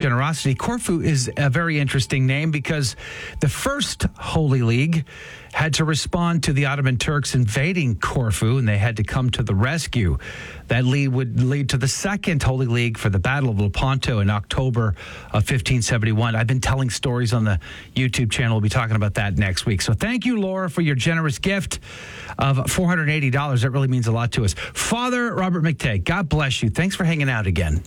generosity. Corfu is a very interesting name because the first Holy League had to respond to the Ottoman Turks invading Corfu, and they had to come to the rescue. That would lead to the second Holy League for the Battle of Lepanto in October of 1571. I've been telling stories on the YouTube channel. We'll be talking about that next week. So thank you, Laura, for your generous gift of $480. That really means a lot to us. Father Robert McTeigue, God bless you. Thanks for hanging out again.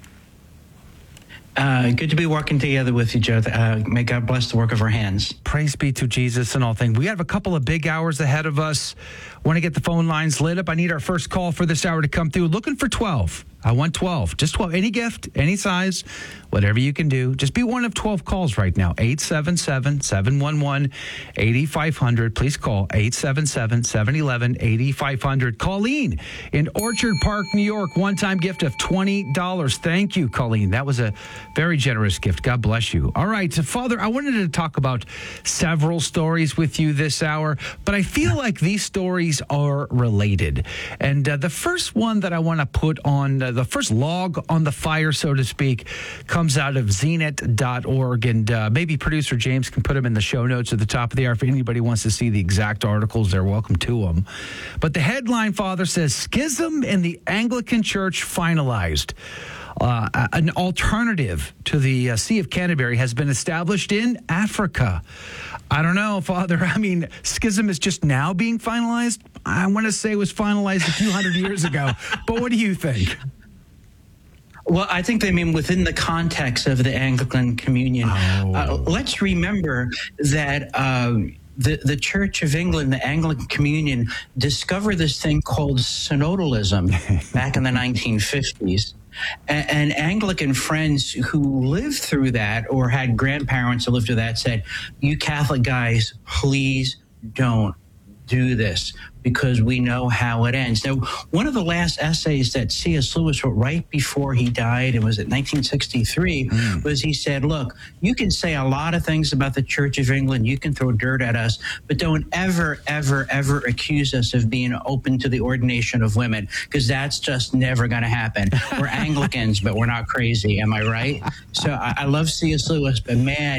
Good to be working together with you, Joe. May God bless the work of our hands. Praise be to Jesus and all things. We have a couple of big hours ahead of us. Want to get the phone lines lit up. I need our first call for this hour to come through. Looking for 12. I want 12. Just 12. Any gift, any size, whatever you can do. Just be one of 12 calls right now. 877-711-8500. Please call 877-711-8500. Colleen in Orchard Park, New York. One-time gift of $20. Thank you, Colleen. That was a very generous gift. God bless you. All right. So, Father, I wanted to talk about several stories with you this hour, but I feel like these stories are related. And the first one that I want to put on, the first log on the fire, so to speak, comes out of zenit.org. And maybe producer James can put them in the show notes at the top of the hour. If anybody wants to see the exact articles, they're welcome to them. But the headline, Father, says, Schism in the Anglican Church finalized. An alternative to the Sea of Canterbury has been established in Africa. I don't know, Father. I mean, schism is just now being finalized. I want to say it was finalized a few hundred years ago. But what do you think? Well, I think they mean within the context of the Anglican Communion. Let's remember that the Church of England, the Anglican Communion, discovered this thing called synodalism back in the 1950s. And Anglican friends who lived through that or had grandparents who lived through that said, you Catholic guys, please don't do this because we know how it ends. Now, one of the last essays that C.S. Lewis wrote right before he died, it was in 1963, was he said, look, you can say a lot of things about the Church of England, you can throw dirt at us, but don't ever, ever, ever accuse us of being open to the ordination of women, because that's just never going to happen. We're Anglicans, but we're not crazy, am I right? So I love C.S. Lewis, but man,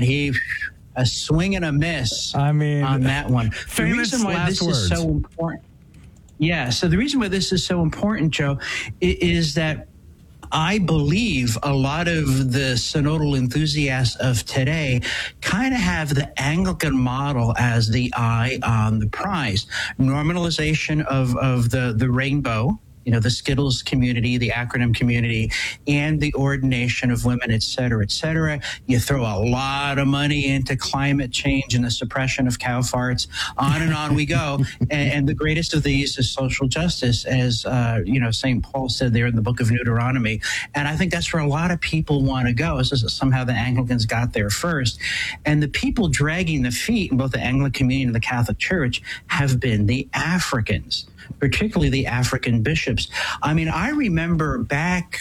a swing and a miss on that one. The reason why this is so important. Yeah, so the reason why this is so important, Joe, is that I believe a lot of the synodal enthusiasts of today kind of have the Anglican model as the eye on the prize. Normalization of the rainbow, the Skittles community, the acronym community, and the ordination of women, et cetera, et cetera. You throw a lot of money into climate change and the suppression of cow farts, on and on we go. And the greatest of these is social justice, as, St. Paul said there in the book of Deuteronomy. And I think that's where a lot of people want to go. Is somehow the Anglicans got there first. And the people dragging the feet in both the Anglican community and the Catholic Church have been the Africans, particularly the African bishops. I mean, I remember back,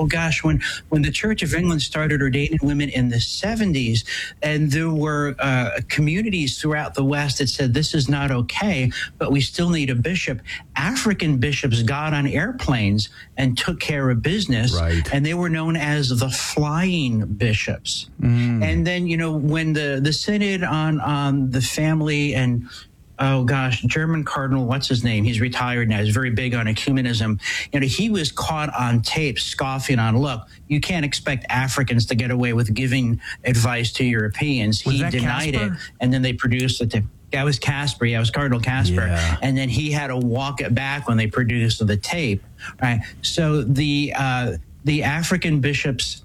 when the Church of England started ordaining women in the 70s, and there were communities throughout the West that said, this is not okay, but we still need a bishop. African bishops got on airplanes and took care of business, right. And they were known as the flying bishops. And then, when the Synod on the family and German Cardinal, what's his name? He's retired now. He's very big on ecumenism. He was caught on tape scoffing on, look, you can't expect Africans to get away with giving advice to Europeans. He denied it, and then they produced the tape. That was Casper. Yeah, it was Cardinal Casper. Yeah. And then he had to walk it back when they produced the tape. Right. So the African bishops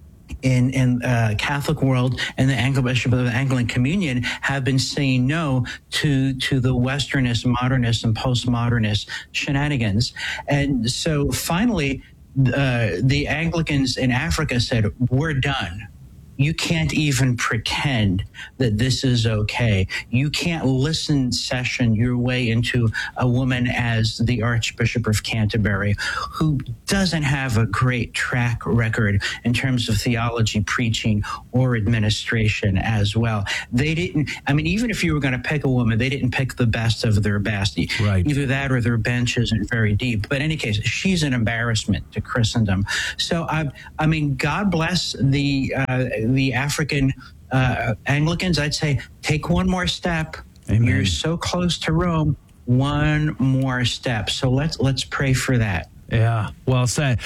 in Catholic world and the Anglican Bishop of the Anglican Communion have been saying no to the Westernist, modernist, and postmodernist shenanigans. And so finally, the Anglicans in Africa said, we're done. you can't even pretend that this is okay. You can't listen session your way into a woman as the Archbishop of Canterbury, who doesn't have a great track record in terms of theology, preaching, or administration as well. They didn't, I mean, even if you were going to pick a woman, they didn't pick the best of their best. Right. Either that or their bench isn't very deep. But in any case, she's an embarrassment to Christendom. So, I mean, God bless the African Anglicans. I'd say take one more step. Amen. You're so close to Rome. One more step. So let's pray for that. Yeah, well said.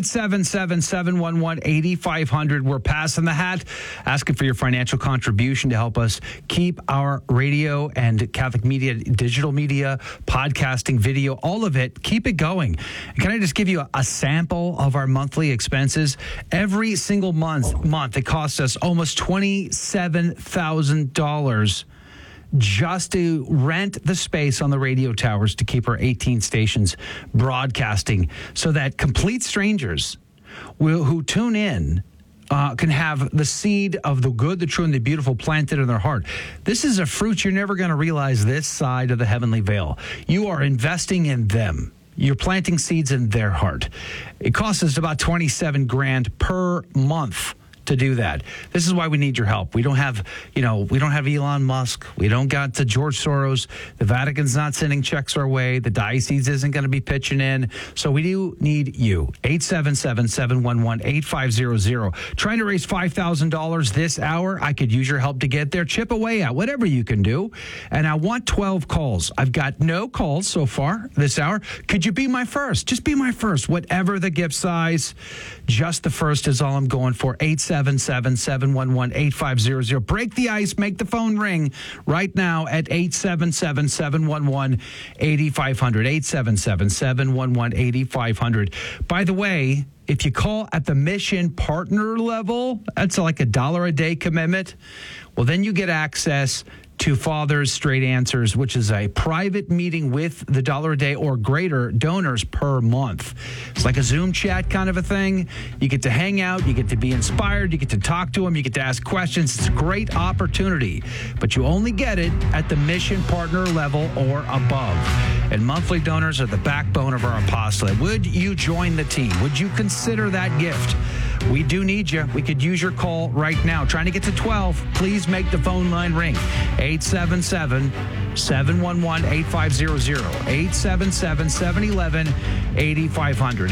877-711-8500. We're passing the hat, asking for your financial contribution to help us keep our radio and Catholic media, digital media, podcasting, video, all of it, keep it going. And can I just give you a sample of our monthly expenses? Every single month, it costs us almost $27,000 just to rent the space on the radio towers to keep our 18 stations broadcasting, so that complete strangers who tune in can have the seed of the good, the true, and the beautiful planted in their heart. This is a fruit you're never going to realize this side of the heavenly veil. You are investing in them. You're planting seeds in their heart. It costs us about $27,000 per month to do that. This is why we need your help. We don't have Elon Musk. We don't got the George Soros. The Vatican's not sending checks our way. The diocese isn't going to be pitching in. So we do need you. 877-711-8500. Trying to raise $5,000 this hour. I could use your help to get there. Chip away at whatever you can do. And I want 12 calls. I've got no calls so far this hour. Could you be my first? Just be my first. Whatever the gift size, just the first is all I'm going for. 877-711-8500. Break the ice. Make the phone ring right now at 877-711-8500. 877-711-8500. By the way, if you call at the mission partner level, that's like $1 a day commitment. Well, then you get access to Father's Straight Answers, which is a private meeting with the $1 a day or greater donors per month. It's like a Zoom chat kind of a thing. You get to hang out, you get to be inspired, you get to talk to them, you get to ask questions. It's a great opportunity, but you only get it at the mission partner level or above. And monthly donors are the backbone of our apostolate. Would you join the team? Would you consider that gift? We do need you. We could use your call right now. Trying to get to 12. Please make the phone line ring. 877-711-8500. 877-711-8500.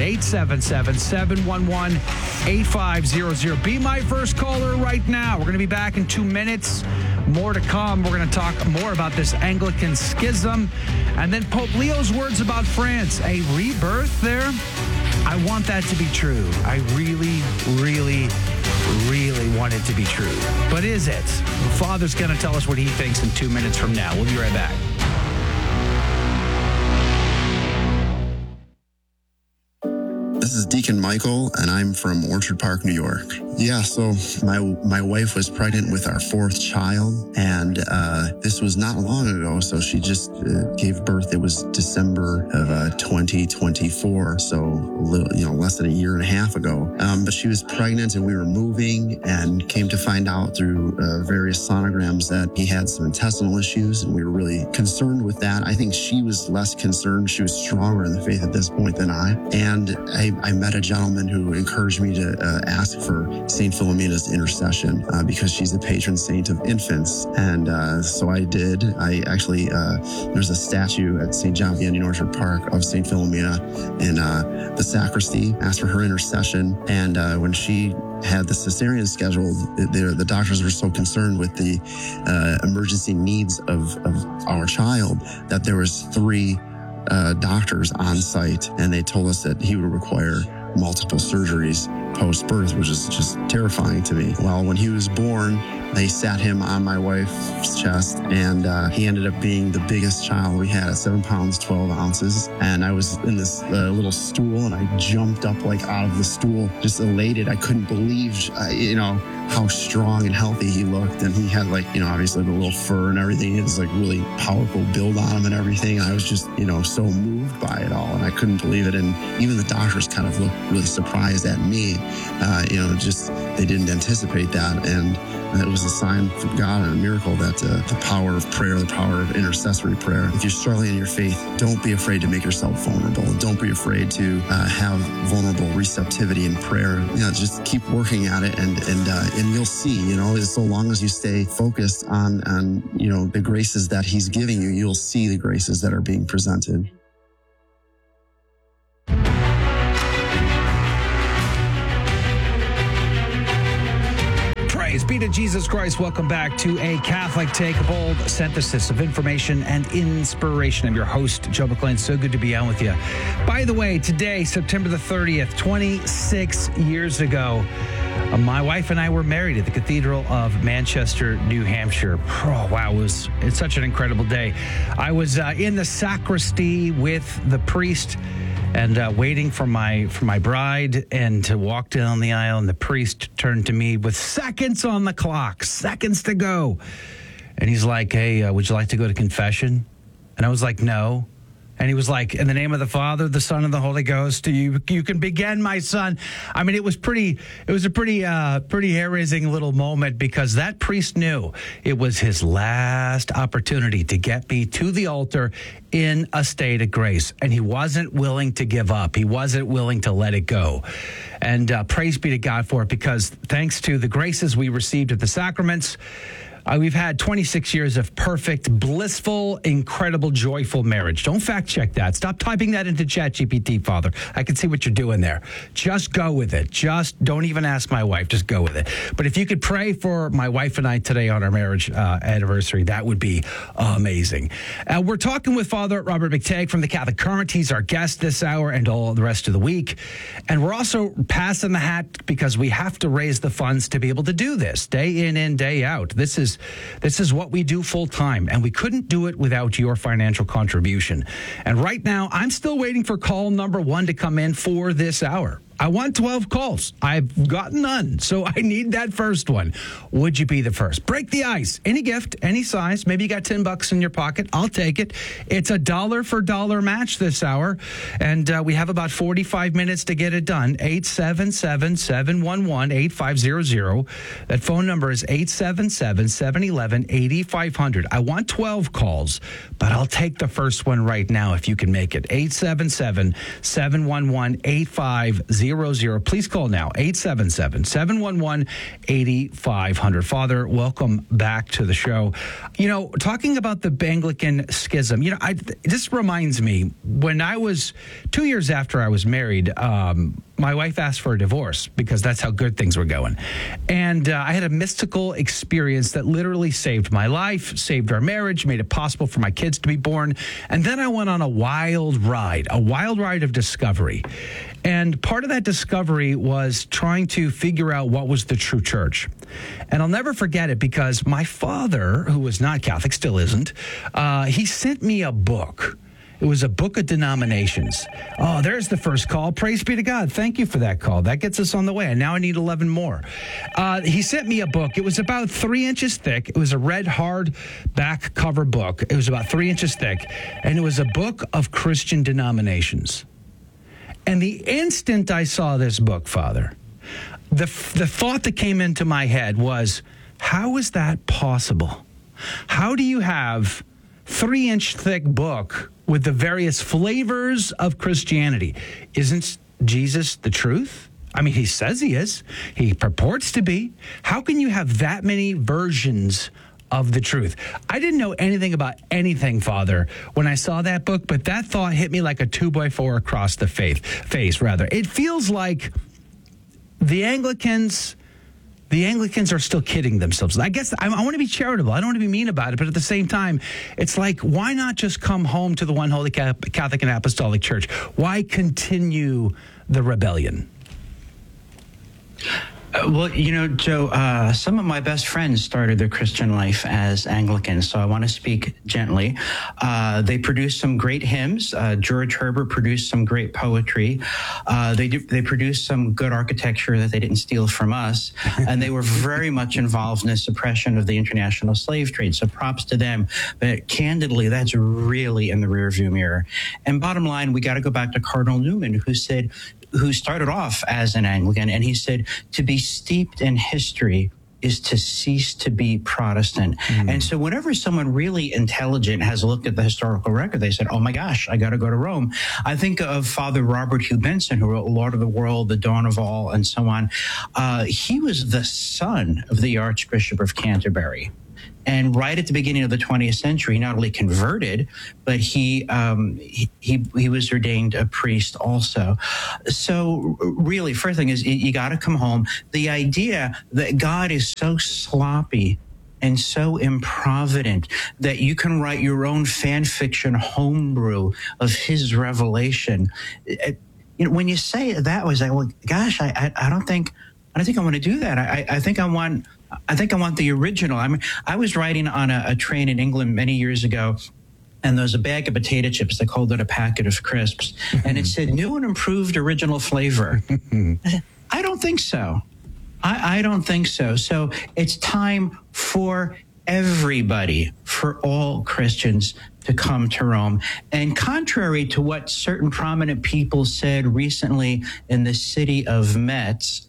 877-711-8500. Be my first caller right now. We're going to be back in 2 minutes. More to come. We're going to talk more about this Anglican schism. And then Pope Leo's words about France. A rebirth there? I want that to be true. I really, really, really want it to be true. But is it? The Father's going to tell us what he thinks in 2 minutes from now. We'll be right back. This is Deacon Michael, and I'm from Orchard Park, New York. Yeah, so my wife was pregnant with our fourth child, and this was not long ago, so she just gave birth. It was December of 2024, so less than a year and a half ago. But she was pregnant, and we were moving, and came to find out through various sonograms that he had some intestinal issues, and we were really concerned with that. I think she was less concerned. She was stronger in the faith at this point than I. And I met a gentleman who encouraged me to ask for St. Philomena's intercession because she's the patron saint of infants. And so I did. I actually, there's a statue at St. John Vianney in Orchard Park of St. Philomena in the sacristy, asked for her intercession. And when she had the cesarean scheduled, the doctors were so concerned with the emergency needs of our child that there was 3 doctors on site, and they told us that he would require multiple surgeries post-birth, which is just terrifying to me. Well, when he was born, they sat him on my wife's chest, and he ended up being the biggest child we had at 7 pounds, 12 ounces. And I was in this little stool, and I jumped up like out of the stool, just elated. I couldn't believe, how strong and healthy he looked. And he had like, obviously the little fur and everything. It was like really powerful build on him and everything. I was just, so moved by it all. And I couldn't believe it. And even the doctors kind of looked really surprised at me. Just they didn't anticipate that. And it was a sign from God and a miracle that the power of prayer, the power of intercessory prayer. If you're struggling in your faith, don't be afraid to make yourself vulnerable. Don't be afraid to have vulnerable receptivity in prayer. Just keep working at it, and you'll see. As so long as you stay focused on the graces that He's giving you, you'll see the graces that are being presented. Praise be to Jesus Christ. Welcome back to A Catholic Take, a bold synthesis of information and inspiration. I'm your host, Joe McLean. So good to be on with you. By the way, today, September the 30th, 26 years ago, my wife and I were married at the Cathedral of Manchester, New Hampshire. Oh, wow. It's such an incredible day. I was in the sacristy with the priest and waiting for my bride, and to walk down the aisle, and the priest turned to me with seconds on the clock, seconds to go. And he's like, "Hey, would you like to go to confession?" And I was like, "No." And he was like, "In the name of the Father, the Son, and the Holy Ghost, you can begin, my son." I mean, it was a pretty hair-raising little moment, because that priest knew it was his last opportunity to get me to the altar in a state of grace. And he wasn't willing to give up. He wasn't willing to let it go. And praise be to God for it, because thanks to the graces we received at the sacraments, we've had 26 years of perfect, blissful, incredible, joyful marriage. Don't fact check that. Stop typing that into ChatGPT, Father. I can see what you're doing there. Just go with it. Just don't even ask my wife. Just go with it. But if you could pray for my wife and I today on our marriage anniversary, that would be amazing. We're talking with Father Robert McTagg from the Catholic Current. He's our guest this hour and all the rest of the week. And we're also passing the hat, because we have to raise the funds to be able to do this day in and day out. This is what we do full time, and we couldn't do it without your financial contribution. And right now, I'm still waiting for call number 1 to come in for this hour. I want 12 calls. I've gotten none, so I need that first one. Would you be the first? Break the ice. Any gift, any size. Maybe you got $10 in your pocket. I'll take it. It's a dollar for dollar match this hour, and we have about 45 minutes to get it done. 877-711-8500. That phone number is 877-711-8500. I want 12 calls, but I'll take the first one right now if you can make it. 877-711-8500. Please call now, 877-711-8500. Father, welcome back to the show. Talking about the Anglican schism, this reminds me, when I was 2 years after I was married, my wife asked for a divorce, because that's how good things were going. And I had a mystical experience that literally saved my life, saved our marriage, made it possible for my kids to be born. And then I went on a wild ride of discovery. And part of that discovery was trying to figure out what was the true church. And I'll never forget it, because my father, who was not Catholic, still isn't, he sent me a book. It was a book of denominations. Oh, there's the first call. Praise be to God. Thank you for that call. That gets us on the way. And now I need 11 more. He sent me a book. It was about 3 inches thick. It was a red hardback cover book. It was about 3 inches thick. And it was a book of Christian denominations. And the instant I saw this book, Father, the thought that came into my head was, how is that possible? How do you have 3-inch thick book with the various flavors of Christianity? Isn't Jesus the truth? I mean, he says he is. He purports to be. How can you have that many versions of the truth? I didn't know anything about anything, Father, when I saw that book, but that thought hit me like a 2x4 across the face. It feels like the Anglicans are still kidding themselves. I guess I want to be charitable. I don't want to be mean about it, but at the same time, it's like, why not just come home to the one holy Catholic and Apostolic Church? Why continue the rebellion? Well, Joe, some of my best friends started their Christian life as Anglicans, so I want to speak gently. They produced some great hymns. George Herbert produced some great poetry. They produced some good architecture that they didn't steal from us, and they were very much involved in the suppression of the international slave trade. So props to them. But candidly, that's really in the rearview mirror. And bottom line, we got to go back to Cardinal Newman, who started off as an Anglican, and he said, to be steeped in history is to cease to be Protestant. And so whenever someone really intelligent has looked at the historical record, they said, oh my gosh, I got to go to Rome. I think of Father Robert Hugh Benson, who wrote Lord of the World, The Dawn of All, and so on. He was the son of the Archbishop of Canterbury. And right at the beginning of the 20th century, he not only converted, but he was ordained a priest also. So really, first thing is you got to come home. The idea that God is so sloppy and so improvident that you can write your own fan fiction homebrew of his revelation. When you say it that way, well, gosh, I don't think I want to do that. I think I want the original. I was riding on a train in England many years ago, and there was a bag of potato chips. They called it a packet of crisps, and it said new and improved original flavor. I don't think so. I don't think so. So it's time for everybody, for all Christians, to come to Rome. And contrary to what certain prominent people said recently in the city of Metz,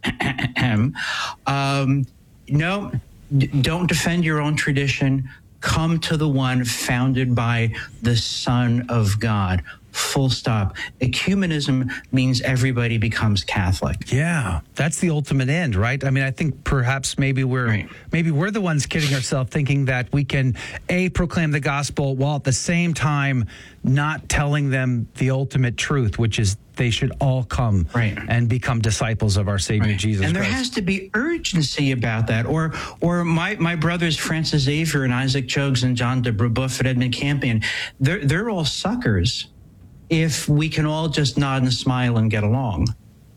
no, don't defend your own tradition. Come to the one founded by the Son of God. Full stop. Ecumenism means everybody becomes Catholic. Yeah, that's the ultimate end, right? I mean, I think perhaps maybe we're the ones kidding ourselves, thinking that we can proclaim the gospel while at the same time not telling them the ultimate truth, which is they should all come and become disciples of our Savior Jesus Christ. And there has to be urgency about that. Or my brothers Francis Xavier and Isaac Jogues and John de Brebeuf and Edmund Campion, they're all suckers if we can all just nod and smile and get along.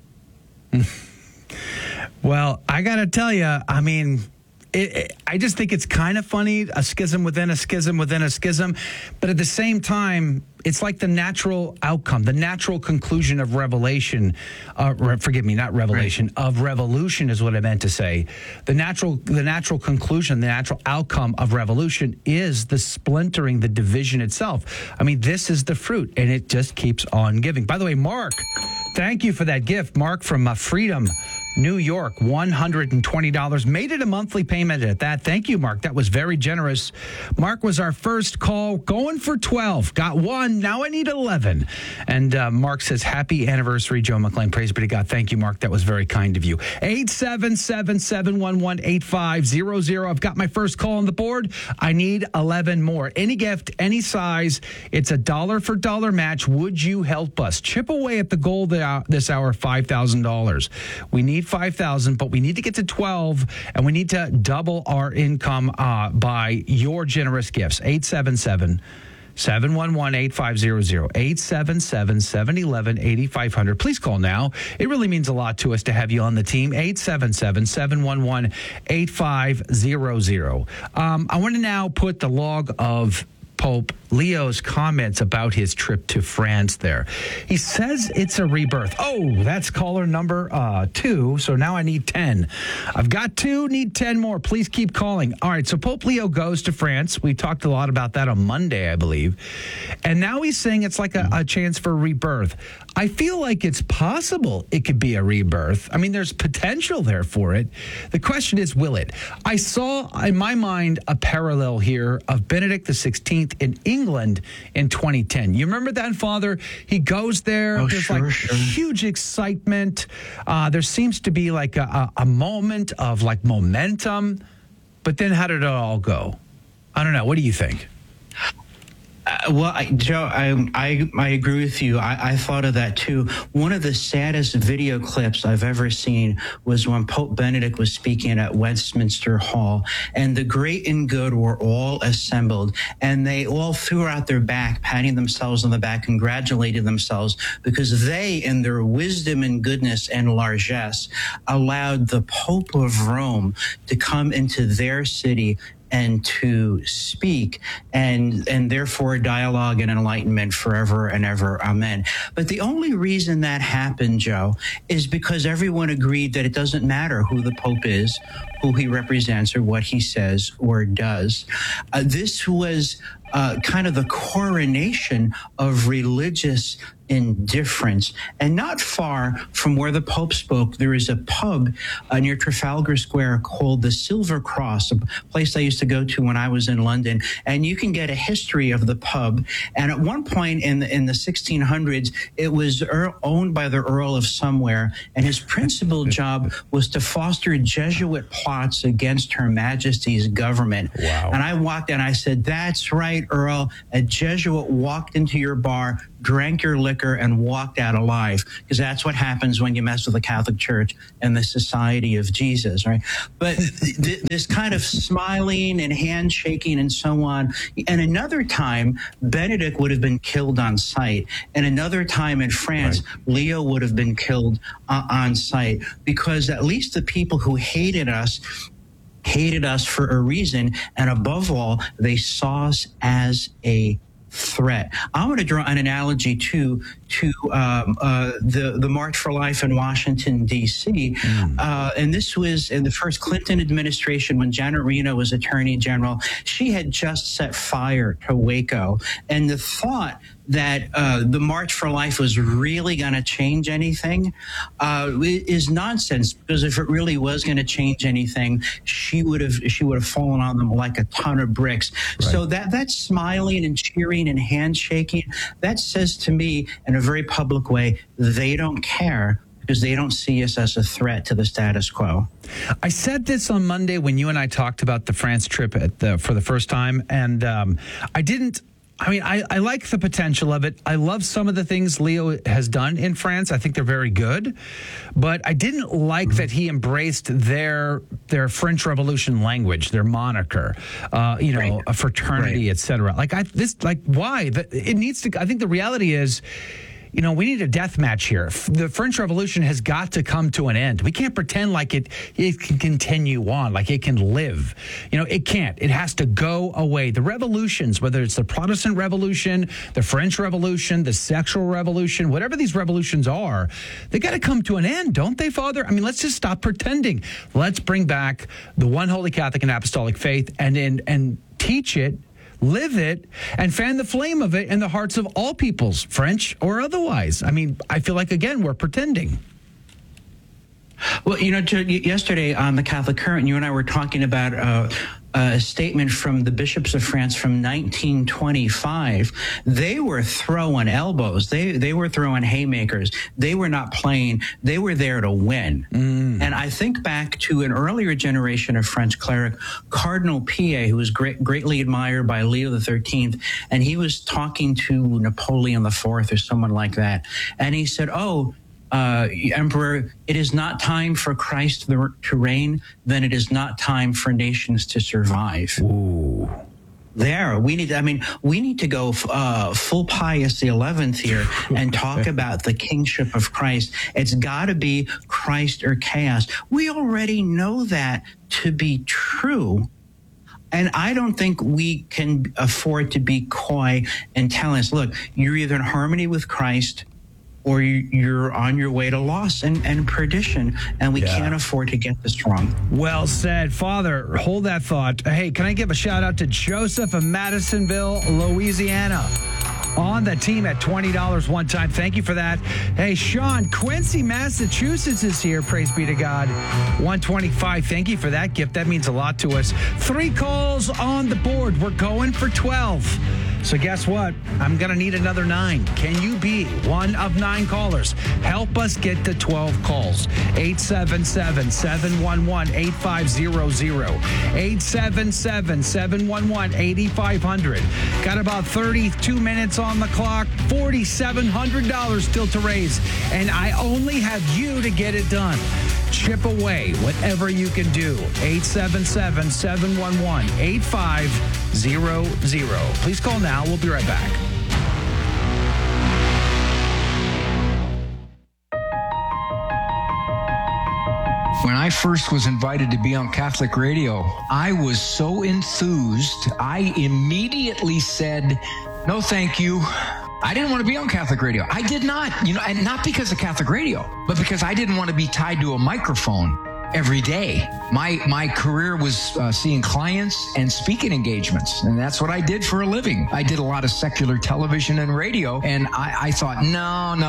Well, I got to tell you, I mean, I just think it's kind of funny, a schism within a schism within a schism. But at the same time, it's like the natural outcome, the natural conclusion of revelation. Not revelation, of revolution is what I meant to say. The natural conclusion, the natural outcome of revolution is the splintering, the division itself. I mean, this is the fruit, and it just keeps on giving. By the way, Mark, thank you for that gift. Mark from Freedom, New York, $120. Made it a monthly payment at that. Thank you, Mark. That was very generous. Mark was our first call, going for 12. Got one. Now I need 11. And Mark says, happy anniversary, Joe McClain. Praise be to God. Thank you, Mark. That was very kind of you. 877-711-8500. I've got my first call on the board. I need 11 more. Any gift, any size. It's a dollar for dollar match. Would you help us? Chip away at the goal this hour, $5,000. We need 5,000, but we need to get to 12, and we need to double our income by your generous gifts. 877-711-8500, 877-711-8500. Please call now. It really means a lot to us to have you on the team. 877-711-8500. I want to now put the log of Pope Leo's comments about his trip to France there. He says it's a rebirth. Oh, that's caller number 2. So now I need 10. I've got 2, need 10 more. Please keep calling. All right, so Pope Leo goes to France. We talked a lot about that on Monday, I believe. And now he's saying it's like a chance for rebirth. I feel like it's possible it could be a rebirth. I mean, there's potential there for it. The question is, will it? I saw, in my mind, a parallel here of Benedict XVI in England in 2010. You remember that, Father? He goes there. There's huge excitement. There seems to be like a moment of like momentum. But then how did it all go? I don't know. What do you think? Well, Joe, I agree with you. I thought of that too. One of the saddest video clips I've ever seen was when Pope Benedict was speaking at Westminster Hall, and the great and good were all assembled, and they all threw out their back, patting themselves on the back, congratulated themselves because they, in their wisdom and goodness and largesse, allowed the Pope of Rome to come into their city and to speak, and therefore dialogue and enlightenment forever and ever. Amen. But the only reason that happened, Joe, is because everyone agreed that it doesn't matter who the Pope is, who he represents, or what he says or does. This was kind of the coronation of religious indifference. And not far from where the Pope spoke, there is a pub near Trafalgar Square called the Silver Cross, a place I used to go to when I was in London. And you can get a history of the pub. And at one point in the 1600s, it was owned by the Earl of Somewhere, and his principal job was to foster Jesuit plots against Her Majesty's government. Wow. And I walked and I said, "That's right, Earl. A Jesuit walked into your bar, drank your liquor, and walked out alive," because that's what happens when you mess with the Catholic Church and the Society of Jesus, right? But this kind of smiling and handshaking and so on. And another time, Benedict would have been killed on sight. And another time in France, right, Leo would have been killed on sight, because at least the people who hated us for a reason, and above all, they saw us as a threat. I want to draw an analogy to the March for Life in Washington, D.C. And this was in the first Clinton administration when Janet Reno was Attorney General. She had just set fire to Waco. And the thought that the March for Life was really going to change anything is nonsense, because if it really was going to change anything, she would have fallen on them like a ton of bricks. Right. So that smiling and cheering and handshaking, that says to me in a very public way, they don't care, because they don't see us as a threat to the status quo. I said this on Monday when you and I talked about the France trip for the first time, and I like the potential of it. I love some of the things Leo has done in France. I think they're very good. But I didn't like that he embraced their French Revolution language, their moniker, right, a fraternity, right, et cetera. Why? It needs to. I think the reality is, we need a death match here. The French Revolution has got to come to an end. We can't pretend like it can continue on, like it can live. It can't. It has to go away. The revolutions, whether it's the Protestant Revolution, the French Revolution, the sexual revolution, whatever these revolutions are, they got to come to an end, don't they, Father? I mean, let's just stop pretending. Let's bring back the one holy Catholic and apostolic faith and teach it, live it, and fan the flame of it in the hearts of all peoples, French or otherwise. I mean, I feel like, again, we're pretending. Well, yesterday on the Catholic Current, you and I were talking about a statement from the bishops of France from 1925. They were throwing elbows. They were throwing haymakers. They were not playing. They were there to win. And I think back to an earlier generation of French cleric, Cardinal Pie, who was greatly admired by Leo XIII, and he was talking to Napoleon IV or someone like that. And he said, Emperor, it is not time for Christ to reign, then it is not time for nations to survive. Ooh. We need to go full Pius XI here and talk about the kingship of Christ. It's got to be Christ or chaos. We already know that to be true. And I don't think we can afford to be coy and tell us, look, you're either in harmony with Christ or you're on your way to loss and perdition, and we can't afford to get this wrong. Well said. Father, hold that thought. Hey, can I give a shout-out to Joseph of Madisonville, Louisiana, on the team at $20 one time. Thank you for that. Hey, Sean, Quincy, Massachusetts is here. Praise be to God. $125. Thank you for that gift. That means a lot to us. 3 calls on the board. We're going for 12. So guess what? I'm going to need another 9. Can you be one of 9 callers? Help us get to 12 calls. 877-711-8500. 877-711-8500. Got about 32 minutes on the clock. $4,700 still to raise. And I only have you to get it done. Chip away whatever you can do. 877-711-8500. Please call now. We'll be right back. When I first was invited to be on Catholic radio, I was so enthused, I immediately said, no, thank you. I didn't want to be on Catholic radio. I did not, and not because of Catholic radio, but because I didn't want to be tied to a microphone every day. My career was seeing clients and speaking engagements, and that's what I did for a living. I did a lot of secular television and radio, and I thought, no.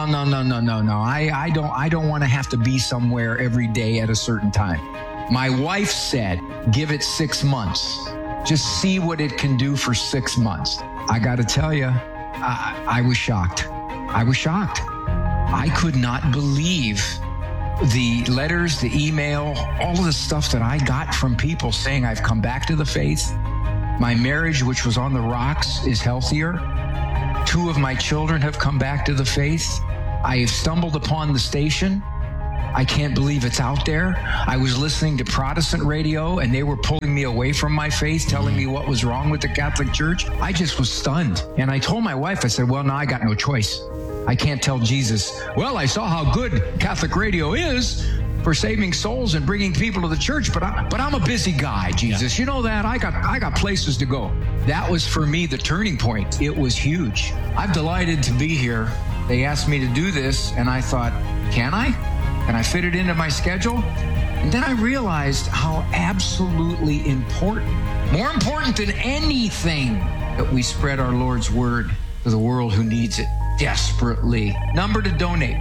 I don't want to have to be somewhere every day at a certain time. My wife said, give it 6 months. Just see what it can do for 6 months. I got to tell you, I was shocked. I was shocked. I could not believe the letters, the email, all of the stuff that I got from people saying I've come back to the faith. My marriage, which was on the rocks, is healthier. 2 of my children have come back to the faith. I have stumbled upon the station. I can't believe it's out there. I was listening to Protestant radio, and they were pulling me away from my faith, telling me what was wrong with the Catholic Church. I just was stunned. And I told my wife, I said, well, now I got no choice. I can't tell Jesus, well, I saw how good Catholic radio is for saving souls and bringing people to the church, but I'm a busy guy, Jesus. Yeah. You know that? I got places to go. That was, for me, the turning point. It was huge. I'm delighted to be here. They asked me to do this, and I thought, can I? Can I fit it into my schedule? And then I realized how absolutely important, more important than anything, that we spread our Lord's word to the world who needs it desperately. Number to donate,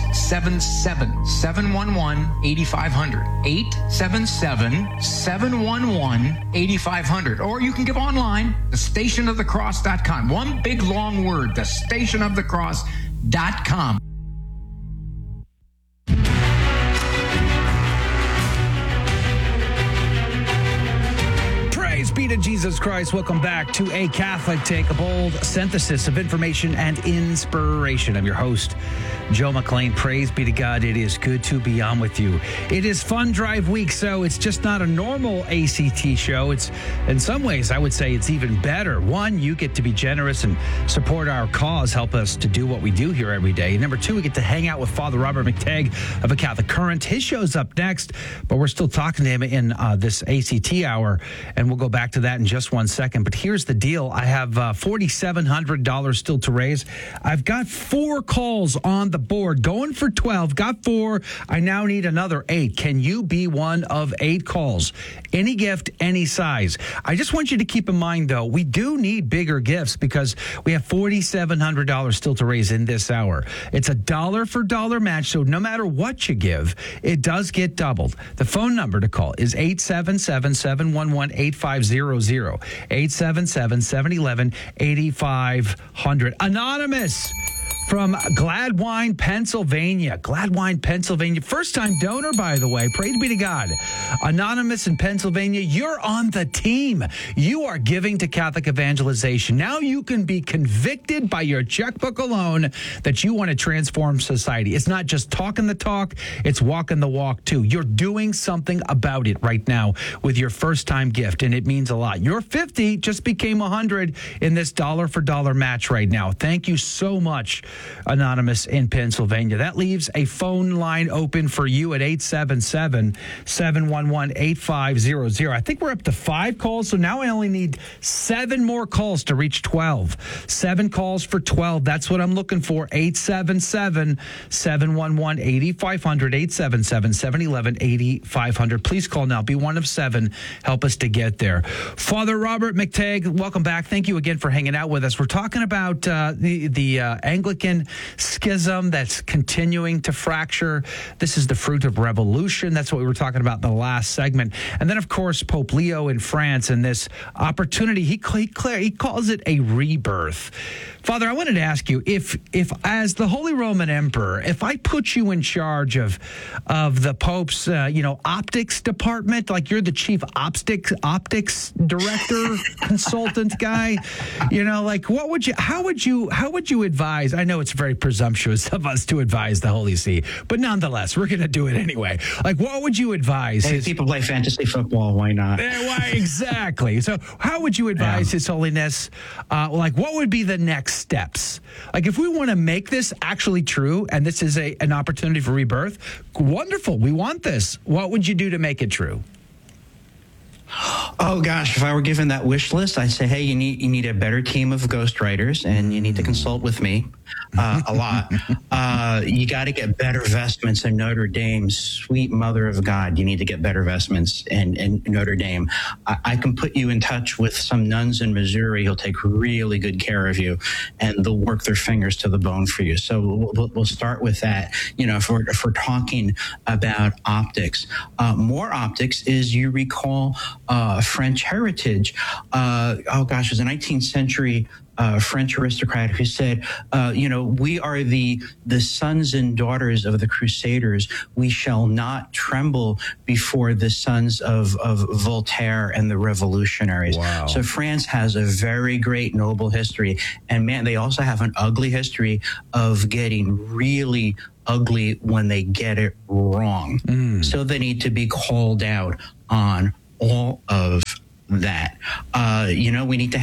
877-711-8500. 877-711-8500. Or you can give online, thestationofthecross.com. One big long word, thestationofthecross.com. Be to Jesus Christ. Welcome back to A Catholic Take, a bold synthesis of information and inspiration. I'm your host, Joe McLean. Praise be to God. It is good to be on with you. It is Fun Drive Week, so it's just not a normal ACT show. It's, in some ways, I would say it's even better. One, you get to be generous and support our cause, help us to do what we do here every day. Number 2, we get to hang out with Father Robert McTagg of A Catholic Current. His show's up next, but we're still talking to him in this ACT hour, and we'll go back to that in just 1 second. But here's the deal. I have $4,700 still to raise. I've got 4 calls on the board, going for 12. Got 4. I now need another 8. Can you be one of 8 calls? Any gift, any size. I just want you to keep in mind, though, we do need bigger gifts because we have $4,700 still to raise in this hour. It's a dollar for dollar match, so no matter what you give, it does get doubled. The phone number to call is 877-711-8500. 877-711-8500. Anonymous from Gladwine, Pennsylvania. Gladwine, Pennsylvania. First-time donor, by the way. Praise be to God. Anonymous in Pennsylvania, you're on the team. You are giving to Catholic evangelization. Now you can be convicted by your checkbook alone that you want to transform society. It's not just talking the talk, it's walking the walk, too. You're doing something about it right now with your first-time gift, and it means a lot. Your 50 just became 100 in this dollar-for-dollar match right now. Thank you so much, Anonymous in Pennsylvania. That leaves a phone line open for you at 877-711-8500. I think we're up to 5 calls, so now I only need 7 more calls to reach 12. 7 calls for 12. That's what I'm looking for. 877-711-8500. 877-711-8500. Please call now. Be one of 7. Help us to get there. Father Robert McTagg, welcome back. Thank you again for hanging out with us. We're talking about the Anglican Vatican schism that's continuing to fracture. This is the fruit of revolution. That's what we were talking about in the last segment. And then, of course, Pope Leo in France and this opportunity. He calls it a rebirth. Father, I wanted to ask you, if as the Holy Roman Emperor, if I put you in charge of the Pope's, optics department, like you're the chief optics director, consultant guy, how would you advise? I know it's very presumptuous of us to advise the Holy See, but nonetheless, we're going to do it anyway. Like, what would you advise? Hey, people play fantasy football. Why not? Why exactly? So, how would you advise His Holiness? What would be the next steps? Like, if we want to make this actually true, and this is an opportunity for rebirth, wonderful. We want this. What would you do to make it true? Oh gosh, if I were given that wish list, I'd say, hey, you need a better team of ghostwriters, and you need to consult with me a lot. You got to get better vestments in Notre Dame. Sweet Mother of God, you need to get better vestments in Notre Dame. I can put you in touch with some nuns in Missouri who'll take really good care of you, and they'll work their fingers to the bone for you. So we'll start with that. If we're talking about optics, more optics is, you recall, French heritage. It was a 19th century French aristocrat who said, we are the sons and daughters of the Crusaders. We shall not tremble before the sons of Voltaire and the revolutionaries. Wow. So France has a very great noble history. And man, they also have an ugly history of getting really ugly when they get it wrong. So they need to be called out on all of that. We need to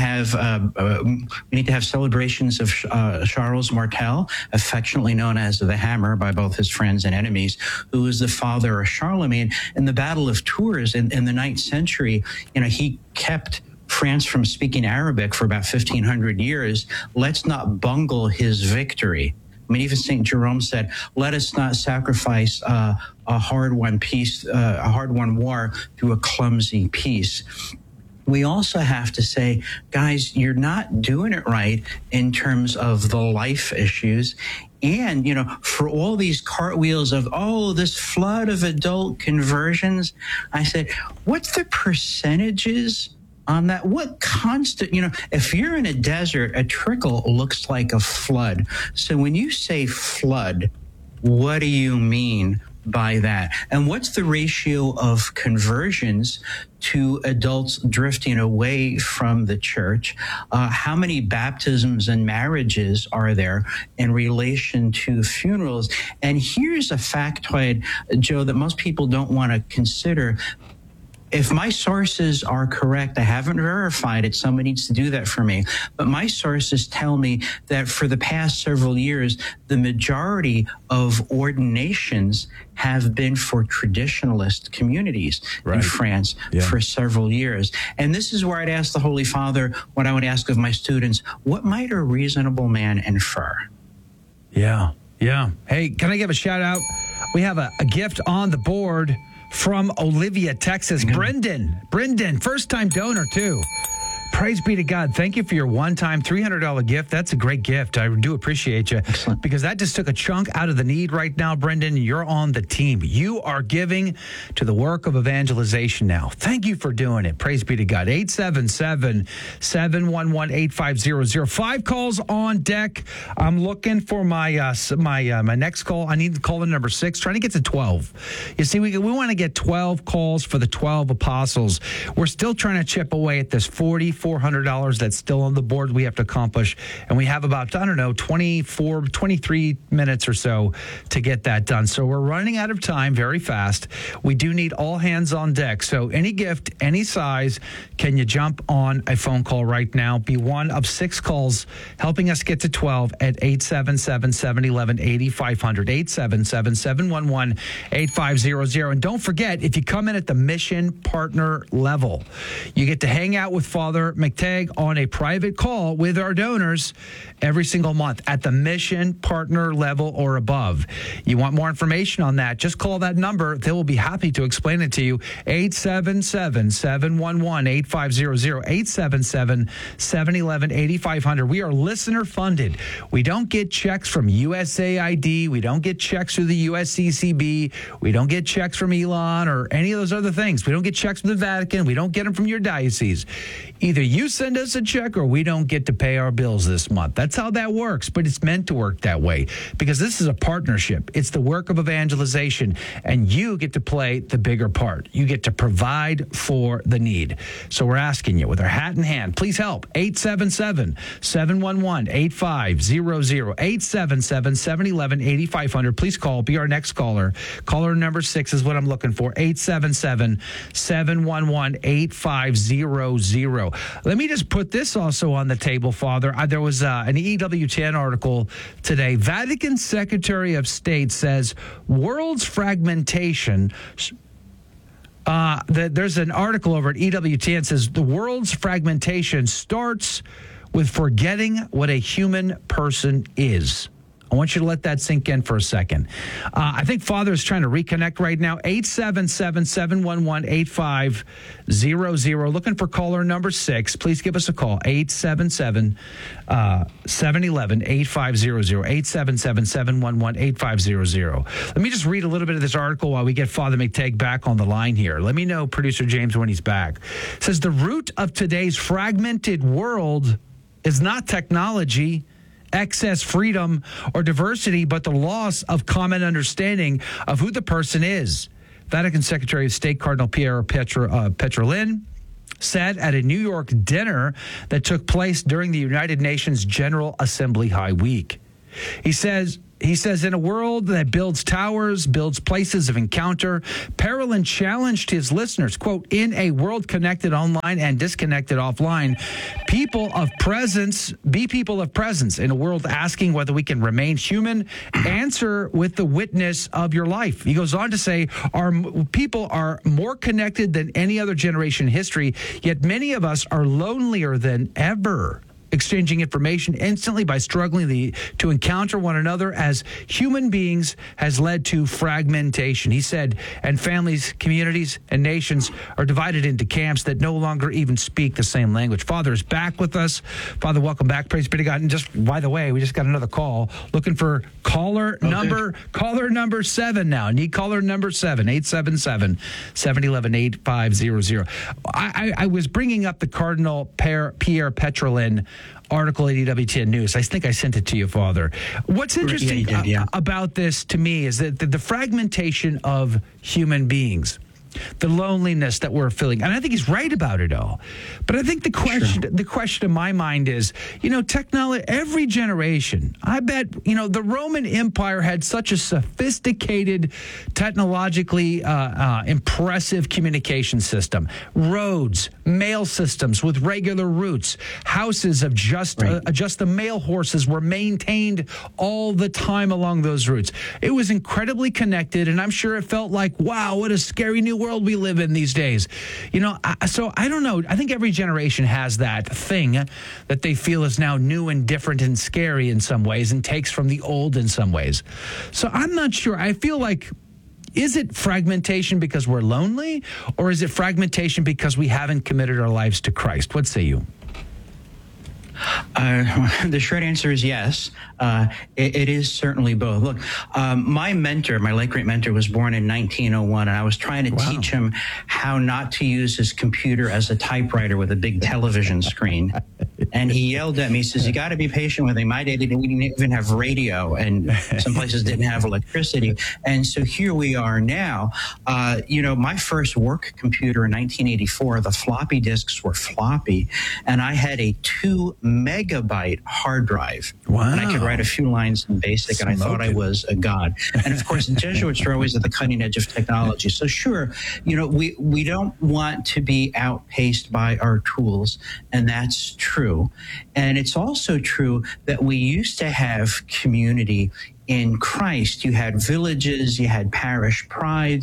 have celebrations of Charles Martel, affectionately known as the Hammer by both his friends and enemies, who was the father of Charlemagne. In the Battle of Tours in the 9th century, he kept France from speaking Arabic for about 1,500 years. Let's not bungle his victory. I mean, even St. Jerome said, let us not sacrifice a hard-won war through a clumsy peace. We also have to say, guys, you're not doing it right in terms of the life issues. And, for all these cartwheels of, this flood of adult conversions, I said, what's the percentages on that? What constant, if you're in a desert, a trickle looks like a flood. So when you say flood, what do you mean by that? And what's the ratio of conversions to adults drifting away from the church? How many baptisms and marriages are there in relation to funerals? And here's a factoid, Joe, that most people don't want to consider. If my sources are correct, I haven't verified it, someone needs to do that for me, but my sources tell me that for the past several years, the majority of ordinations have been for traditionalist communities in France for several years. And this is where I'd ask the Holy Father, what I would ask of my students, what might a reasonable man infer? Yeah. Hey, can I give a shout out? We have a gift on the board from Olivia, Texas. Brendan, first-time donor, too. Praise be to God. Thank you for your one-time $300 gift. That's a great gift. I do appreciate you. Excellent. Because that just took a chunk out of the need right now, Brendan. You're on the team. You are giving to the work of evangelization now. Thank you for doing it. Praise be to God. 877-711-8500. 5 calls on deck. I'm looking for my next call. I need to call in number 6. Trying to get to 12. You see, we want to get 12 calls for the 12 apostles. We're still trying to chip away at this $4,400 that's still on the board we have to accomplish. And we have about, 23 minutes or so to get that done. So we're running out of time very fast. We do need all hands on deck. So any gift, any size, can you jump on a phone call right now? Be one of 6 calls helping us get to 12 at 877-711-8500, 877-711-8500. And don't forget, if you come in at the mission partner level, you get to hang out with Father Father McTagg on a private call with our donors every single month at the mission partner level or above. You want more information on that, just call that number. They will be happy to explain it to you. 877-711-8500, 877-711-8500. We are listener funded. We don't get checks from USAID. We don't get checks through the USCCB. We don't get checks from Elon or any of those other things. We don't get checks from the Vatican. We don't get them from your diocese. Either you send us a check or we don't get to pay our bills this month. That's how that works, but it's meant to work that way because this is a partnership. It's the work of evangelization, and you get to play the bigger part. You get to provide for the need. So we're asking you with our hat in hand, please help. 877-711-8500, 877-711-8500. Please call. Be our next caller. Caller number 6 is what I'm looking for. 877-711-8500. Let me just put this also on the table, Father. There was an EWTN article today. Vatican Secretary of State says world's fragmentation. There's an article over at EWTN says the world's fragmentation starts with forgetting what a human person is. I want you to let that sink in for a second. I think Father is trying to reconnect right now. 877-711-8500. Looking for caller number 6. Please give us a call. 877-711-8500. 877-711-8500. Let me just read a little bit of this article while we get Father McTagg back on the line here. Let me know, Producer James, when he's back. It says the root of today's fragmented world is not technology, excess freedom, or diversity, but the loss of common understanding of who the person is. Vatican Secretary of State Cardinal Pier Petrolin said at a New York dinner that took place during the United Nations General Assembly High Week. He says, in a world that builds towers, builds places of encounter, Parolin challenged his listeners, quote, in a world connected online and disconnected offline, be people of presence in a world asking whether we can remain human. Answer with the witness of your life. He goes on to say, our people are more connected than any other generation in history, yet many of us are lonelier than ever. Exchanging information instantly by struggling to encounter one another as human beings has led to fragmentation. He said, and families, communities, and nations are divided into camps that no longer even speak the same language. Father is back with us. Father, welcome back. Praise be to God. And just by the way, we just got another call looking for caller number 7 now. Need caller number 7, 877-711-8500. I was bringing up the Cardinal Pier Petrolin article at EWTN News. I think I sent it to you, Father. What's interesting about this to me is that the fragmentation of human beings, the loneliness that we're feeling, and I think he's right about it all. But I think the question in my mind is, technology, every generation, I bet, the Roman Empire had such a sophisticated, technologically impressive communication system. Roads, mail systems with regular routes, houses of just the mail horses were maintained all the time along those routes. It was incredibly connected, and I'm sure it felt like, wow, what a scary new world we live in these days. So I don't know. I think every generation has that thing that they feel is now new and different and scary in some ways and takes from the old in some ways. So I'm not sure. I feel like, is it fragmentation because we're lonely, or is it fragmentation because we haven't committed our lives to Christ? What say you? The short answer is yes. It is certainly both. Look, my late great mentor, was born in 1901, and I was trying to teach him how not to use his computer as a typewriter with a big television screen. And he yelled at me, he says, you got to be patient with me. My day didn't even have radio, and some places didn't have electricity. And so here we are now. My first work computer in 1984, the floppy disks were floppy, and I had a 2 megabyte hard drive. Wow. And I could write a few lines in BASIC, and I thought I was a god. And of course, the Jesuits are always at the cutting edge of technology. So sure, we don't want to be outpaced by our tools, and that's true. And it's also true that we used to have community in Christ. You had villages, you had parish pride.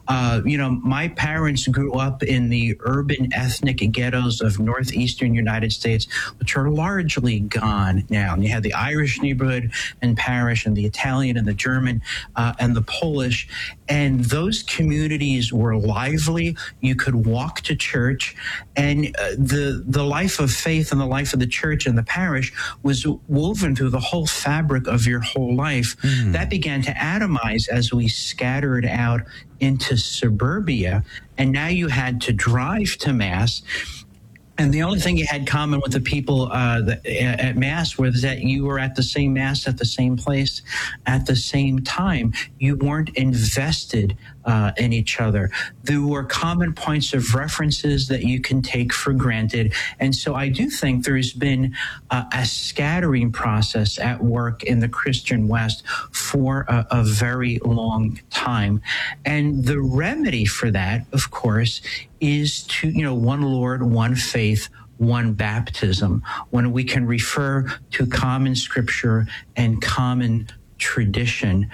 My parents grew up in the urban ethnic ghettos of northeastern United States, which are largely gone now. And you had the Irish neighborhood and parish, and the Italian and the German and the Polish. And those communities were lively. You could walk to church, and the life of faith and the life of the church and the parish was woven through the whole fabric of your whole life. That began to atomize as we scattered out into suburbia, and now you had to drive to Mass. And the only thing you had common with the people at Mass was that you were at the same Mass at the same place at the same time. You weren't invested in each other. There were common points of references that you can take for granted. And so I do think there's been a scattering process at work in the Christian West for a very long time. And the remedy for that, of course, is to, one Lord, one faith, one baptism, when we can refer to common scripture and common tradition,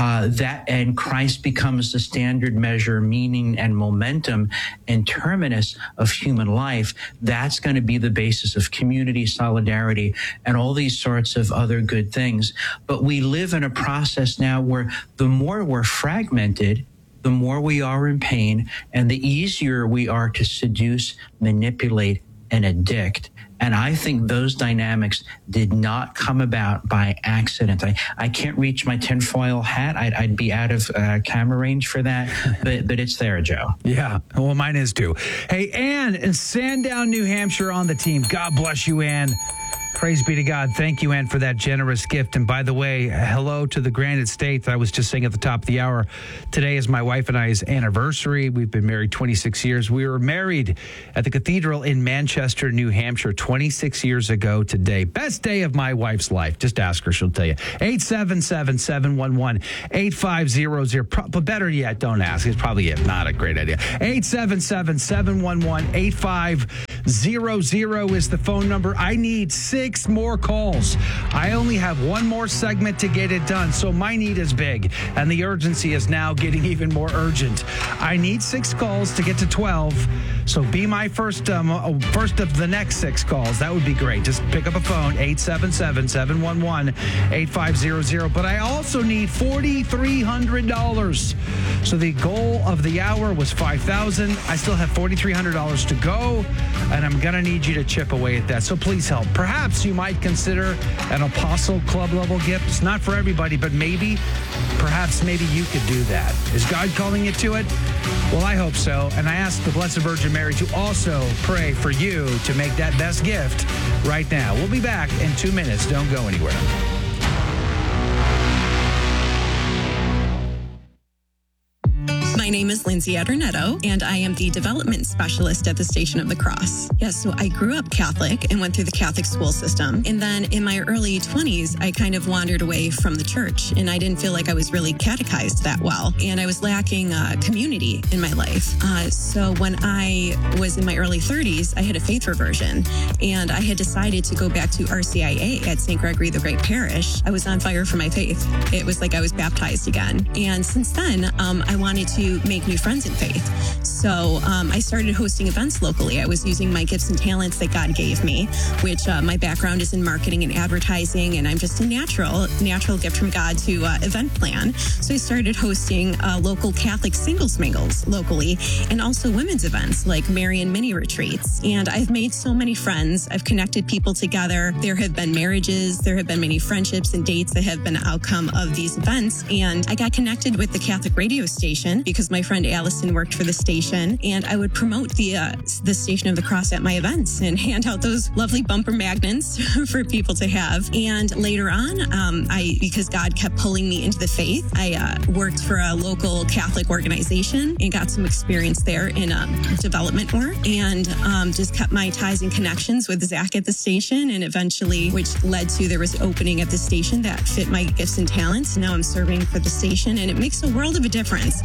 and Christ becomes the standard measure, meaning and momentum and terminus of human life. That's going to be the basis of community, solidarity, and all these sorts of other good things. But we live in a process now where the more we're fragmented, the more we are in pain, and the easier we are to seduce, manipulate, and addict. And I think those dynamics did not come about by accident. I can't reach my tinfoil hat. I'd be out of camera range for that, but it's there, Joe. Yeah, well, mine is too. Hey, Ann in Sandown, New Hampshire on the team. God bless you, Ann. Praise be to God. Thank you, Ann, for that generous gift. And by the way, hello to the Granite State. I was just saying at the top of the hour, today is my wife and I's anniversary. We've been married 26 years. We were married at the cathedral in Manchester, New Hampshire, 26 years ago today. Best day of my wife's life. Just ask her. She'll tell you. 877-711-8500. But better yet, don't ask. It's probably not a great idea. 877-711-8500 is the phone number. I need 6 more calls. I only have one more segment to get it done, so my need is big, and the urgency is now getting even more urgent. I need 6 calls to get to 12, so be my first of the next 6 calls. That would be great. Just pick up a phone, 877-711-8500. But I also need $4,300. So the goal of the hour was $5,000. I still have $4,300 to go, and I'm going to need you to chip away at that. So please help. Perhaps you might consider an Apostle Club level gift. It's not for everybody, but perhaps you could do that. Is God calling you to it? Well, I hope so. And I ask the Blessed Virgin Mary to also pray for you to make that best gift right now. We'll be back in 2 minutes. Don't go anywhere. My name is Lindsay Adornetto, and I am the development specialist at the Station of the Cross. Yes, so I grew up Catholic and went through the Catholic school system. And then in my early 20s, I kind of wandered away from the church, and I didn't feel like I was really catechized that well. And I was lacking community in my life. So when I was in my early 30s, I had a faith reversion, and I had decided to go back to RCIA at St. Gregory the Great Parish. I was on fire for my faith. It was like I was baptized again. And since then, I wanted to make new friends in faith. So I started hosting events locally. I was using my gifts and talents that God gave me, which my background is in marketing and advertising, and I'm just a natural gift from God to event plan. So I started hosting local Catholic singles mingles locally, and also women's events like Marian mini retreats. And I've made so many friends. I've connected people together. There have been marriages. There have been many friendships and dates that have been an outcome of these events. And I got connected with the Catholic radio station because my friend Allison worked for the station, and I would promote the Station of the Cross at my events and hand out those lovely bumper magnets for people to have. And later on, because God kept pulling me into the faith, I worked for a local Catholic organization and got some experience there in development work, and just kept my ties and connections with Zach at the station, and eventually, which led to there was an opening at the station that fit my gifts and talents. Now I'm serving for the station, and it makes a world of a difference when you're working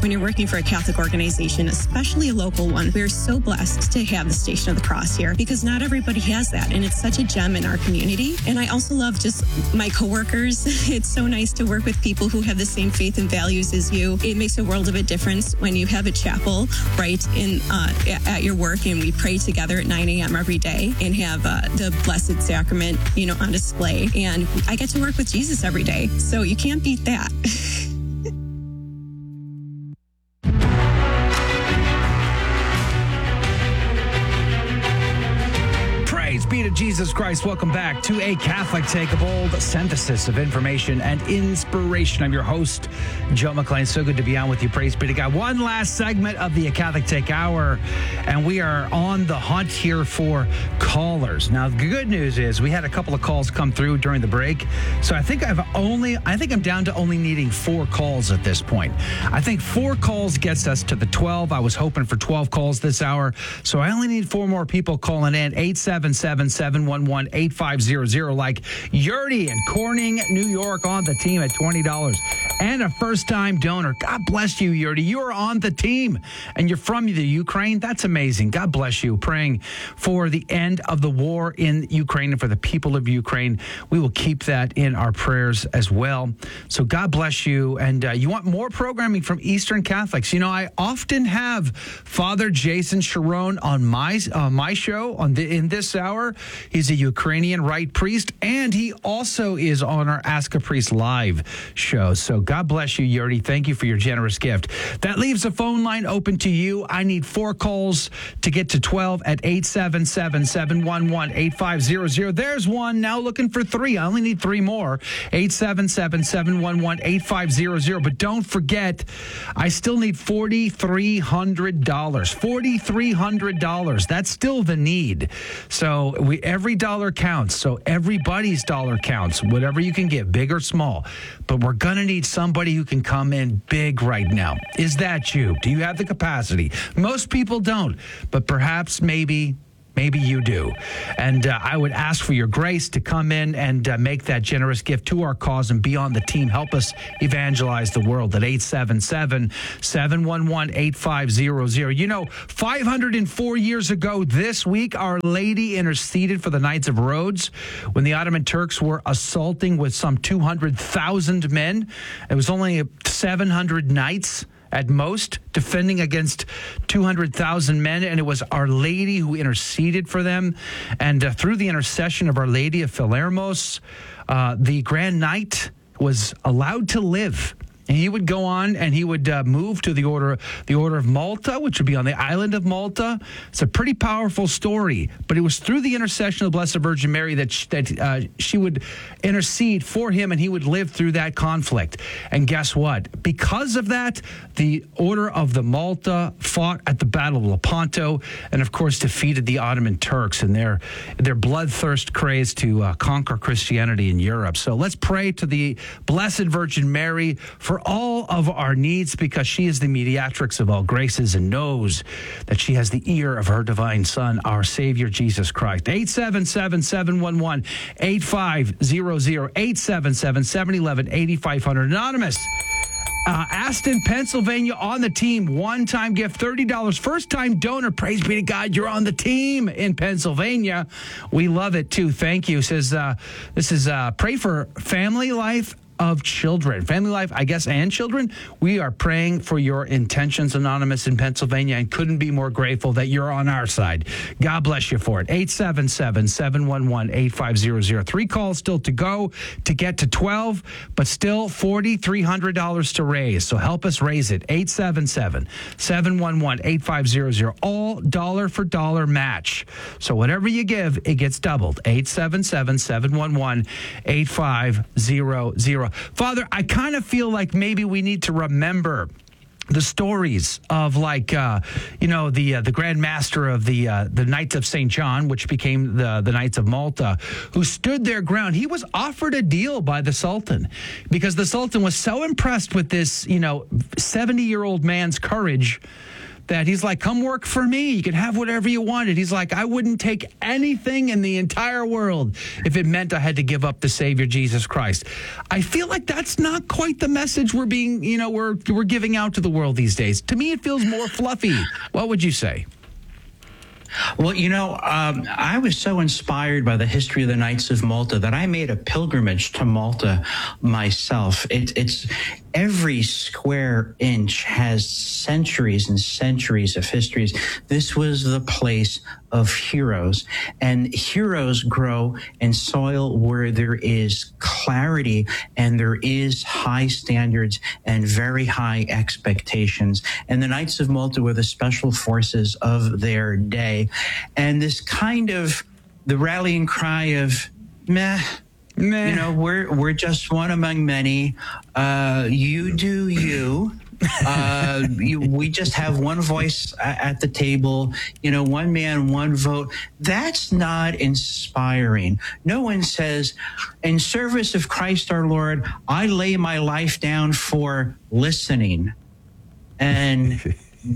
for a Catholic organization, especially a local one. We're so blessed to have the Station of the Cross here because not everybody has that, and it's such a gem in our community. And I also love just my coworkers. It's so nice to work with people who have the same faith and values as you. It makes a world of a difference when you have a chapel right in at your work, and we pray together at 9 a.m. every day and have the Blessed Sacrament, on display. And I get to work with Jesus every day, so you can't beat that. Praise be to Jesus Christ. Welcome back to A Catholic Take, a bold synthesis of information and inspiration. I'm your host, Joe McLean. So good to be on with you. Praise be to God. One last segment of the A Catholic Take Hour, and we are on the hunt here for callers. Now, the good news is we had a couple of calls come through during the break, so I think I'm down to only needing 4 calls at this point. I think 4 calls gets us to the 12. I was hoping for 12 calls this hour, so I only need 4 more people calling in. 877-711-8500, like Yurdi in Corning, New York, on the team at $20 and a first-time donor. God bless you, Yurdi. You are on the team, and you're from the Ukraine. That's amazing. God bless you. Praying for the end of the war in Ukraine and for the people of Ukraine. We will keep that in our prayers as well. So God bless you. And you want more programming from Eastern Catholics? I often have Father Jason Sharon on my show in this hour. He's a Ukrainian Rite priest, and he also is on our Ask a Priest live show. So God bless you, Yurdi. Thank you for your generous gift. That leaves the phone line open to you. I need 4 calls to get to 12 at 877-711-8500. There's one. Now looking for 3. I only need 3 more. 877-711-8500. But don't forget, I still need $4,300. $4,300. That's still the need. So every dollar counts. So everybody's dollar counts. Whatever you can give, big or small. But we're going to need somebody who can come in big right now. Is that you? Do you have the capacity? Most people don't, but perhaps maybe you do. And I would ask for your grace to come in and make that generous gift to our cause and be on the team. Help us evangelize the world at 877-711-8500. 504 years ago this week, Our Lady interceded for the Knights of Rhodes when the Ottoman Turks were assaulting with some 200,000 men. It was only 700 knights at most, defending against 200,000 men. And it was Our Lady who interceded for them. And through the intercession of Our Lady of Palermos, the Grand Knight was allowed to live. And he would go on and he would move to the order of Malta, which would be on the island of Malta. It's a pretty powerful story, but it was through the intercession of the Blessed Virgin Mary that she would intercede for him, and he would live through that conflict. And guess what? Because of that, the Order of the Malta fought at the Battle of Lepanto, and of course defeated the Ottoman Turks and their bloodthirst craze to conquer Christianity in Europe. So let's pray to the Blessed Virgin Mary for all of our needs, because she is the mediatrix of all graces and knows that she has the ear of her divine Son, our Savior, Jesus Christ. 877-711-8500, 877-711-8500. Anonymous, Aston, Pennsylvania, on the team. One-time gift, $30. First-time donor. Praise be to God, you're on the team in Pennsylvania. We love it, too. Thank you. Says, this is pray for family life of children. Family life, I guess, and children. We are praying for your intentions, Anonymous, in Pennsylvania, and couldn't be more grateful that you're on our side. God bless you for it. 877-711-8500. 3 calls still to go to get to 12, but still $4,300 to raise. So help us raise it. 877-711-8500. All dollar for dollar match. So whatever you give, it gets doubled. 877-711-8500. Father, I kind of feel like maybe we need to remember the stories of, like, the Grand Master of the Knights of St. John, which became the Knights of Malta, who stood their ground. He was offered a deal by the Sultan because the Sultan was so impressed with this, 70-year-old man's courage that he's like, come work for me. You can have whatever you wanted. He's like, I wouldn't take anything in the entire world if it meant I had to give up the Savior, Jesus Christ. I feel like that's not quite the message we're being, we're giving out to the world these days. To me, it feels more fluffy. What would you say? Well, I was so inspired by the history of the Knights of Malta that I made a pilgrimage to Malta myself. It's every square inch has centuries and centuries of histories. This was the place of heroes, and heroes grow in soil where there is clarity and there is high standards and very high expectations. And the Knights of Malta were the special forces of their day. And this kind of the rallying cry of meh. We're just one among many. You do you. We just have one voice at the table, one man, one vote. That's not inspiring. No one says, in service of Christ our Lord, I lay my life down for listening and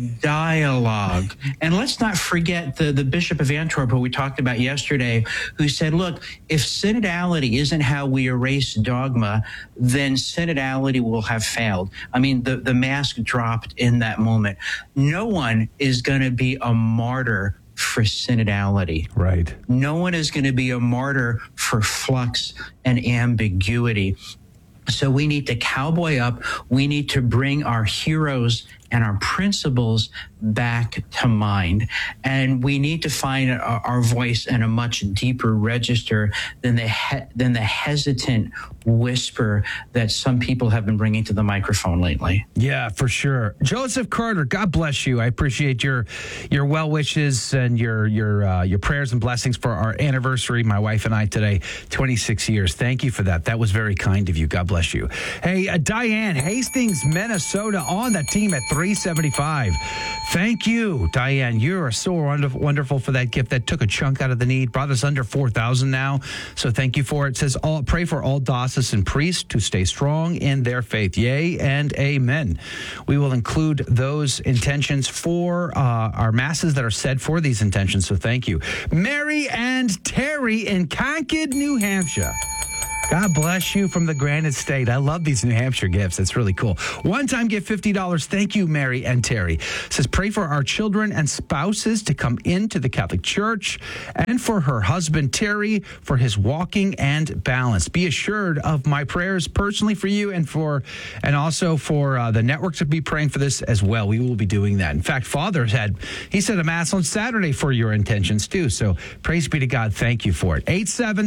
dialogue. And let's not forget the Bishop of Antwerp, who we talked about yesterday, who said, look, if synodality isn't how we erase dogma, then synodality will have failed. I mean, the mask dropped in that moment. No one is going to be a martyr for synodality. Right. No one is going to be a martyr for flux and ambiguity. So we need to cowboy up. We need to bring our heroes and our principles back to mind. And we need to find our voice in a much deeper register than the hesitant whisper that some people have been bringing to the microphone lately. Yeah, for sure. Joseph Carter, God bless you. I appreciate your well wishes and your prayers and blessings for our anniversary, my wife and I today, 26 years. Thank you for that. That was very kind of you. God bless you. Hey, Diane, Hastings, Minnesota, on the team at 375. Thank you, Diane. You are so wonderful for that gift. That took a chunk out of the need. Brought us under 4,000 now. So thank you for it. It says, pray for all diocesan priests to stay strong in their faith. Yea and amen. We will include those intentions for our masses that are said for these intentions. So thank you. Mary and Terry in Concord, New Hampshire. God bless you from the Granite State. I love these New Hampshire gifts. It's really cool. One-time gift, $50. Thank you, Mary and Terry. It says, pray for our children and spouses to come into the Catholic Church, and for her husband, Terry, for his walking and balance. Be assured of my prayers personally for you and also for the network to be praying for this as well. We will be doing that. In fact, Father said a Mass on Saturday for your intentions too. So praise be to God. Thank you for it.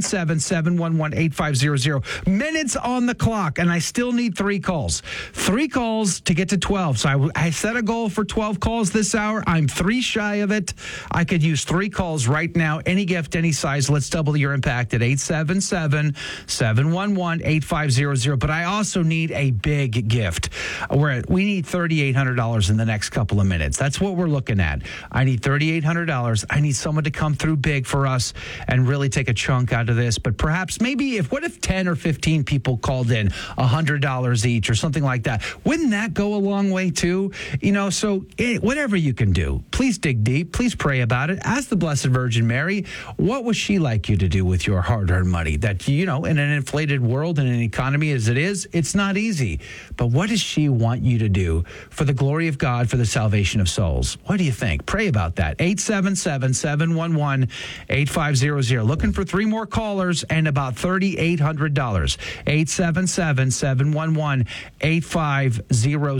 877-711-8500. Minutes on the clock, and I still need 3 calls. 3 calls to get to 12. So I set a goal for 12 calls this hour. I'm 3 shy of it. I could use 3 calls right now. Any gift, any size. Let's double your impact at 877-711-8500. But I also need a big gift. We need $3,800 in the next couple of minutes. That's what we're looking at. I need $3,800. I need someone to come through big for us and really take a chunk out of this. But perhaps what if 10 or 15 people called in $100 each or something like that? Wouldn't that go a long way too? So whatever you can do, please dig deep. Please pray about it. Ask the Blessed Virgin Mary, what would she like you to do with your hard-earned money? That, in an inflated world and an economy as it is, it's not easy. But what does she want you to do for the glory of God, for the salvation of souls? What do you think? Pray about that. 877-711-8500. Looking for 3 more callers and about $3,800. 877-711-8500.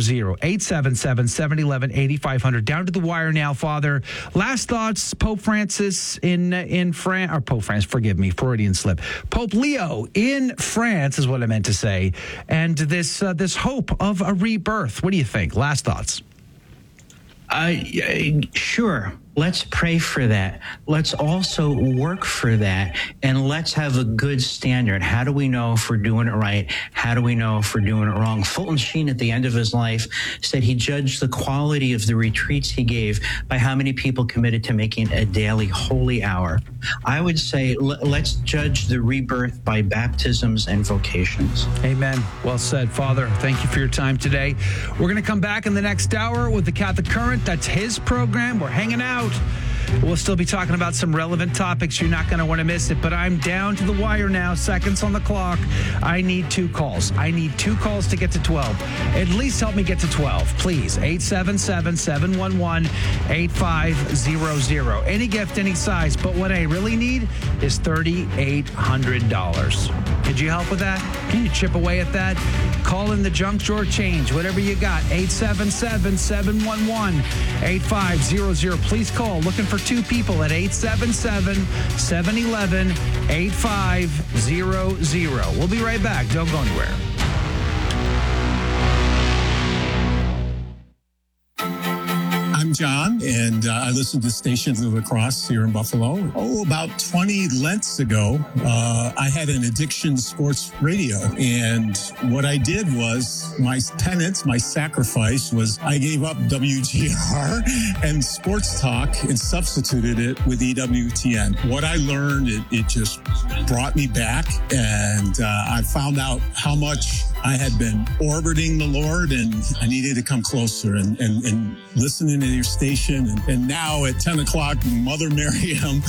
877-711-8500. Down to the wire now, Father. Last thoughts, Pope Francis in France, or Pope France, forgive me, Freudian slip. Pope Leo in France is what I meant to say. And this hope of a rebirth. What do you think? Last thoughts. Sure. Let's pray for that. Let's also work for that. And let's have a good standard. How do we know if we're doing it right? How do we know if we're doing it wrong? Fulton Sheen, at the end of his life, said he judged the quality of the retreats he gave by how many people committed to making a daily holy hour. I would say let's judge the rebirth by baptisms and vocations. Amen. Well said, Father. Thank you for your time today. We're going to come back in the next hour with the Catholic Current. That's his program. We're hanging out. We'll still be talking about some relevant topics. You're not going to want to miss it, but I'm down to the wire now, seconds on the clock. I need 2 calls. I need 2 calls to get to 12. At least help me get to 12, please. 877-711-8500. Any gift, any size, but what I really need is $3,800. Could you help with that? Can you chip away at that? Call in the junk drawer change, whatever you got. 877-711-8500. Please call. Looking for 2 people at 877-711-8500. We'll be right back. Don't go anywhere. I'm John, and I listen to Stations of the Cross here in Buffalo. About 20 Lents ago, I had an addiction sports radio. And what I did was, my penance, my sacrifice was I gave up WGR and sports talk and substituted it with EWTN. What I learned, it just brought me back. And I found out how much I had been orbiting the Lord, and I needed to come closer and listening to your station. And now at 10 o'clock, Mother Miriam,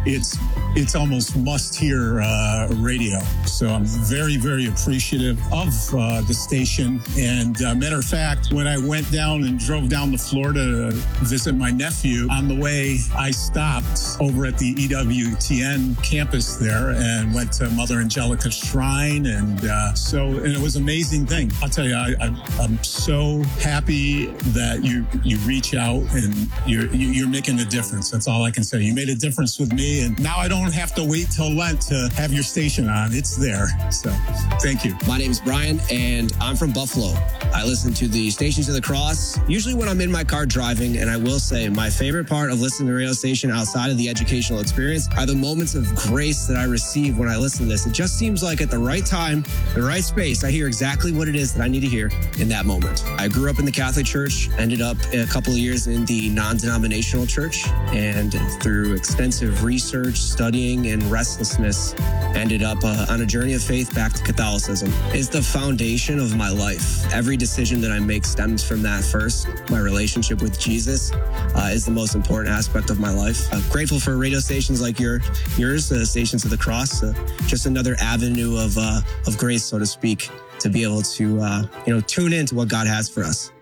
it's almost must-hear radio. So I'm very, very appreciative of the station. And matter of fact, when I went down and drove down to Florida to visit my nephew, on the way, I stopped over at the EWTN campus there and went to Mother Angelica's shrine. And it was an amazing thing. I'll tell you, I'm so happy that you reach out and you're making a difference. That's all I can say. You made a difference with me, and now I don't have to wait till Lent to have your station on. It's there. So thank you. My name is Brian, and I'm from Buffalo. I listen to the Stations of the Cross usually when I'm in my car driving, and I will say my favorite part of listening to the radio station outside of the educational experience are the moments of grace that I receive when I listen to this. It just seems like at the right time, the right space, I hear exactly what it is that I need to hear in that moment. I grew up in the Catholic Church, ended up a couple of years in the non-denominational church, and through extensive research, studying, and restlessness, ended up on a journey of faith back to Catholicism. It's the foundation of my life. Every decision that I make stems from that first. My relationship with Jesus is the most important aspect of my life. I'm grateful for radio stations like yours, Stations of the Cross, just another avenue of grace, so to speak, to be able to tune into what God has for us.